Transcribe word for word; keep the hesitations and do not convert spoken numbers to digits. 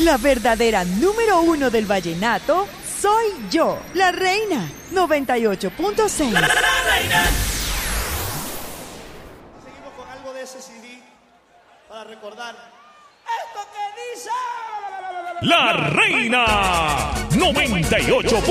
La verdadera número uno del vallenato soy yo, la reina. noventa y ocho punto seis. Seguimos con algo de ese C D para recordar esto que dice La reina noventa y ocho.